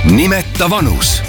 Nimeta vanus.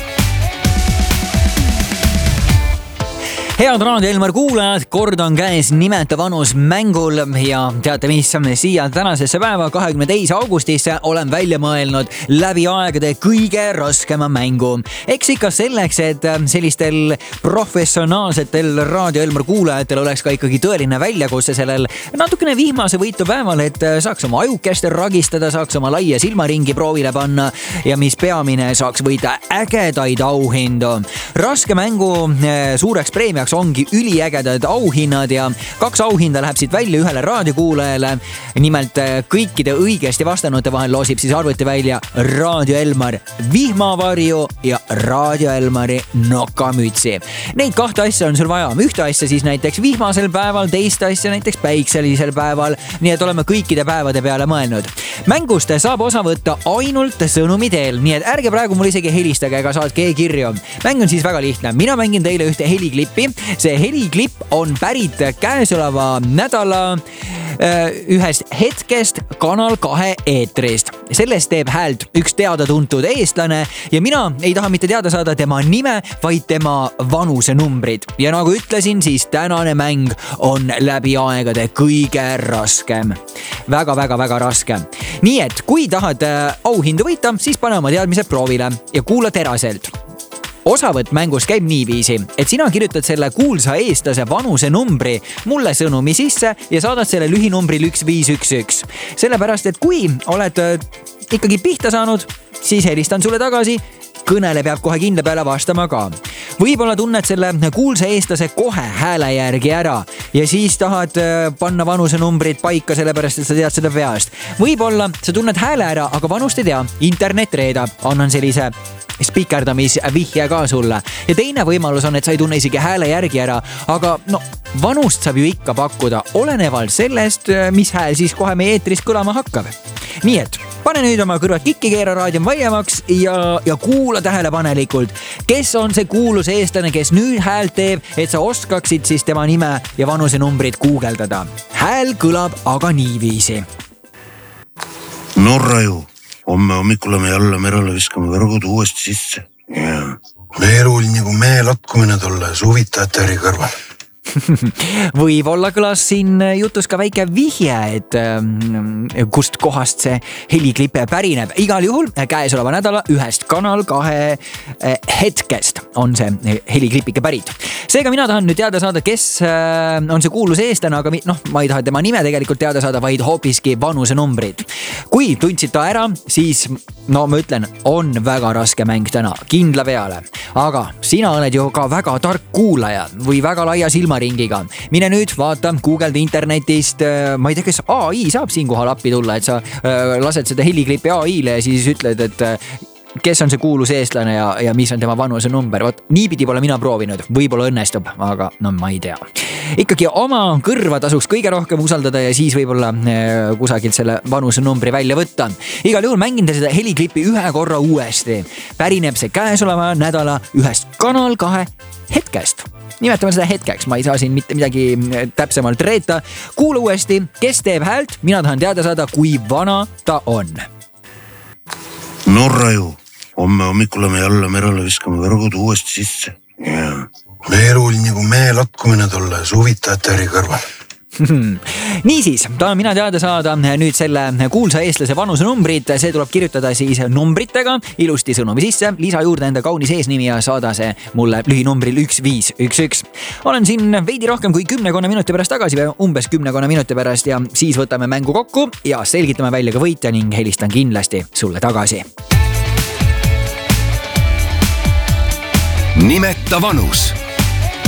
Head Raadio Elmar kuulajad, kord on käes Nimeta vanus mängul ja teate, mis siia tänasesse päeva 22. augustisse olen välja mõelnud läbi aegade kõige raskema mängu. Eks ikka selleks, et sellistel professionaalsetel Raadio Elmar kuulajatel oleks ka ikkagi tõeline väljakutse sellel natukene vihmase võitu päeval, et saaks oma ajukest ragistada, saaks oma laia silmaringi proovile panna ja mis peamine, saaks võita ägedaid auhindu. Raske mängu suureks preemiaks ongi üliägedad auhinnad ja 2 auhinda läheb siit välja ühele raadiokuulajale. Nimelt kõikide õigesti vastanute vahel loosib siis arvuti välja Raadio Elmar vihmavarju ja Raadio Elmari nokamütsi. Neid 2 asja on sul vaja. Ühte asja siis näiteks vihmasel päeval, teist asja näiteks päikselisel päeval. Nii et oleme kõikide päevade peale mõelnud. Mängust saab osa võtta ainult sõnumi teel, nii et ärge praegu mul isegi helistage ega saatke e-kirju. Mäng on siis väga lihtne. Mina mängin teile ühte heliklippi. See heliklipp on pärit käesoleva nädala ühest hetkest Kanal 2 eetrist. Sellest teeb häält üks teada-tuntud eestlane ja mina ei taha mitte teada saada tema nime, vaid tema vanusenumbrid. Ja nagu ütlesin, siis tänane mäng on läbi aegade kõige raskem. Väga raske. Nii et kui tahad auhindu võita, siis pane oma teadmised proovile ja kuula teraselt. Osavõtt mängus käib niiviisi, et sina kirjutad selle kuulsa eestlase vanusenumbri mulle sõnumi sisse ja saadad selle lühinumbri 1511. Sellepärast, et kui oled ikkagi pihta saanud, siis helistan sulle tagasi. Kõnele peab kohe kindla peale vastama ka. Võib-olla tunned selle kuulsa eestlase kohe hääle järgi ära ja siis tahad panna vanusenumbrid paika, sellepärast, et sa tead seda peast. Võib-olla sa tunned hääle ära, aga vanust ei tea. Internet reedab. Annan sellise spikerdamisvihje ka sulle. Ja teine võimalus on, et sa ei tunne isegi hääle järgi ära, aga vanust saab ju ikka pakkuda olenevalt sellest, mis hääl siis kohe meie eetris kõlama hakkab. Nii et pane nüüd oma kõrvad kikki, keera raadio vaiemaks ja kuula tähelepanelikult, kes on see kuulus eestlane, kes nüüd häält teeb, et sa oskaksid siis tema nime ja vanusenumbrid guugeldada. Hääl kõlab aga niiviisi. Norra ju. Homme hommikul me jälle merele viskame võrgud uuesti sisse. Meelul nagu mee lakkumine tolle suvitajate äri kõrval. Võib-olla kõlas siin jutus ka väike vihje, et kust kohast see heliklipp pärineb. Igal juhul käesoleva nädala ühest Kanal 2 hetkest on see heliklipike pärit. Seega mina tahan nüüd teada saada, kes on see kuulus eestlane, aga ma ei taha tema nime tegelikult teada saada, vaid hoopiski vanusenumbrid. Kui tundsid ta ära, siis ma ütlen, on väga raske mäng täna, kindla peale. Aga sina oled ju ka väga tark kuulaja või väga laia silmaringiga. Mine nüüd vaata, Googleda internetist, ma ei tea, kes AI saab siinkohal appi tulla, et sa lased seda heliklippi AI-le ja siis ütled, et kes on see kuulus eestlane ja mis on tema vanuse number. Niipidi pole mina proovinud, võib-olla õnnestub, aga ma ei tea. Ikkagi oma kõrva tasuks kõige rohkem usaldada ja siis võib-olla kusagilt selle vanuse numbri välja võtta. Igal juhul mängin te seda heliklippi ühe korra uuesti. Pärineb see käesoleva nädala ühest Kanal 2 hetkest. Nimetame seda hetkeks, ma ei saa siin mitte midagi täpsemalt reeta. Kuula uuesti, kes teeb häält, mina tahan teada saada, kui vana ta on. Norra ju. Homme hommikul me jälle merele viskame võrgud uuesti sisse. Meelul nagu mee lakkumine tolle suvitajate äri kõrval. Niisiis, tahan mina teada saada nüüd selle kuulsa eestlase vanusenumbrid. See tuleb kirjutada siis numbritega, ilusti sõnumi sisse, lisa juurde enda kaunis eesnimi ja saada see mulle lühinumbril 1511. Olen siin veidi rohkem kui 10 minuti pärast tagasi või umbes 10 minuti pärast ja siis võtame mängu kokku ja selgitame välja ka võitja ning helistan kindlasti sulle tagasi. Nimeta vanus.